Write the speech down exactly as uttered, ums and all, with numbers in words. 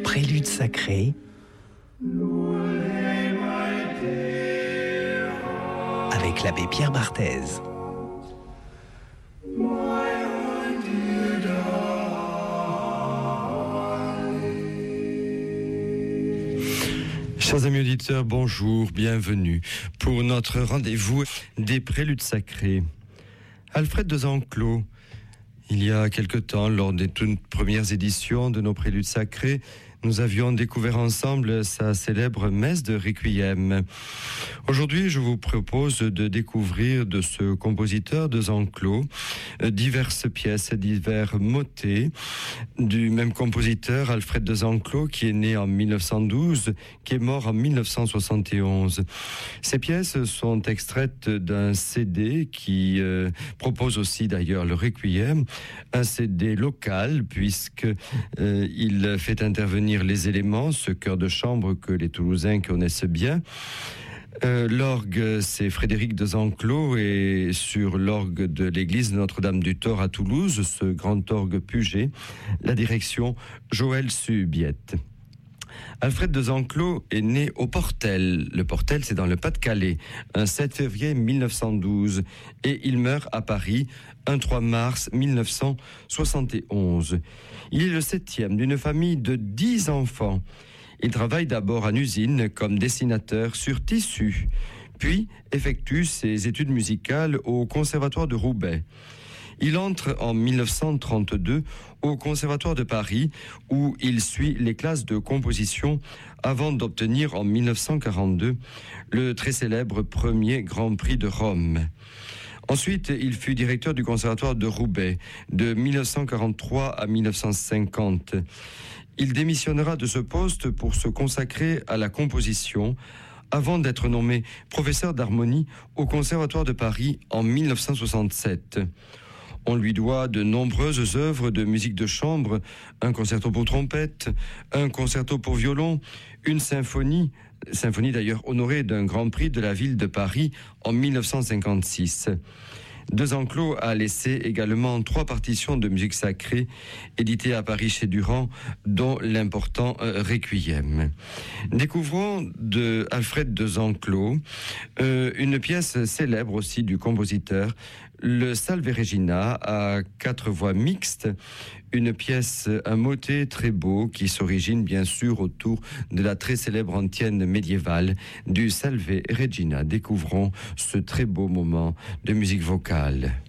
Prélude sacré avec l'abbé Pierre Barthez. Chers amis auditeurs, bonjour, bienvenue pour notre rendez-vous des Préludes sacrés. Alfred de Zanclos, il y a quelque temps, lors des toutes premières éditions de nos Préludes sacrés, nous avions découvert ensemble sa célèbre messe de Requiem. Aujourd'hui, je vous propose de découvrir de ce compositeur de Zanclos diverses pièces, divers motets du même compositeur, Alfred de Zanclos, qui est né en mille neuf cent douze, qui est mort en mille neuf cent soixante et onze. Ces pièces sont extraites d'un C D qui euh, propose aussi d'ailleurs le Requiem, un C D local puisque euh, il fait intervenir les éléments, ce chœur de chambre que les Toulousains connaissent bien. Euh, l'orgue, c'est Frédéric de Zanclos, et sur l'orgue de l'église Notre-Dame-du-Thor à Toulouse, ce grand orgue Puget, la direction Joël Subiette. Alfred de Zanclos est né au Portel. Le Portel, c'est dans le Pas-de-Calais, un sept février mille neuf cent douze, et il meurt à Paris un trois mars mille neuf cent soixante et onze. Il est le septième d'une famille de dix enfants. Il travaille d'abord en usine comme dessinateur sur tissu, puis effectue ses études musicales au Conservatoire de Roubaix. Il entre en mille neuf cent trente-deux au Conservatoire de Paris où il suit les classes de composition avant d'obtenir en mille neuf cent quarante-deux le très célèbre premier Grand Prix de Rome. Ensuite, il fut directeur du Conservatoire de Roubaix de mille neuf cent quarante-trois à mille neuf cent cinquante. Il démissionnera de ce poste pour se consacrer à la composition avant d'être nommé professeur d'harmonie au Conservatoire de Paris en mille neuf cent soixante-sept. On lui doit de nombreuses œuvres de musique de chambre, un concerto pour trompette, un concerto pour violon, une symphonie, symphonie d'ailleurs honorée d'un grand prix de la ville de Paris en mille neuf cent cinquante-six. De Zanclos a laissé également trois partitions de musique sacrée éditées à Paris chez Durand, dont l'important euh, Requiem. Découvrons de Alfred de Zanclos euh, une pièce célèbre aussi du compositeur, le Salve Regina à quatre voix mixtes, une pièce, un motet très beau qui s'origine bien sûr autour de la très célèbre antienne médiévale du Salve Regina. Découvrons ce très beau moment de musique vocale.